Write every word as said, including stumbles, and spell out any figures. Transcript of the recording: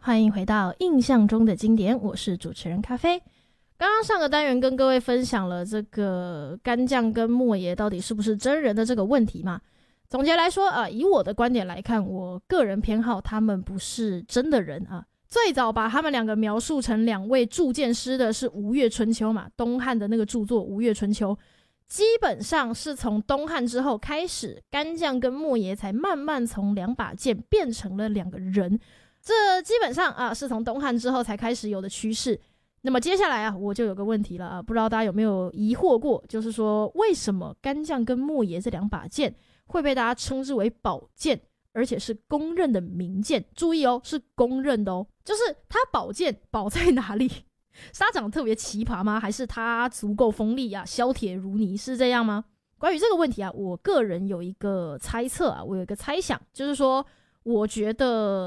欢迎回到印象中的经典，我是主持人咖啡。刚刚上个单元跟各位分享了这个干将跟莫爷到底是不是真人的这个问题嘛。总结来说啊，以我的观点来看，我个人偏好他们不是真的人啊。最早把他们两个描述成两位铸剑师的是吴越春秋嘛，东汉的那个著作《吴越春秋》。基本上是从东汉之后开始，干将跟莫爷才慢慢从两把剑变成了两个人。这基本上啊是从东汉之后才开始有的趋势。那么接下来啊，我就有个问题了啊，不知道大家有没有疑惑过，就是说为什么干将跟莫爷这两把剑会被大家称之为宝剑，而且是公认的名剑？注意哦，是公认的哦，就是它宝剑宝在哪里？是他长得特别奇葩吗？还是他足够锋利啊，削铁如泥，是这样吗？关于这个问题啊，我个人有一个猜测啊，我有一个猜想，就是说我觉得